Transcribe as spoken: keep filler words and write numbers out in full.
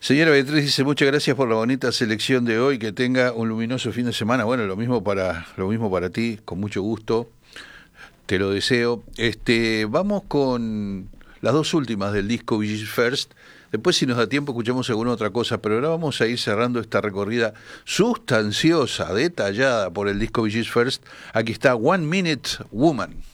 Señora Beatriz dice, muchas gracias por la bonita selección de hoy, que tenga un luminoso fin de semana. Bueno, lo mismo para, lo mismo para ti, con mucho gusto, te lo deseo. Este, vamos con las dos últimas del disco V G First. Después, si nos da tiempo, escuchamos alguna otra cosa, pero ahora vamos a ir cerrando esta recorrida sustanciosa, detallada por el disco V G First. Aquí está One Minute Woman.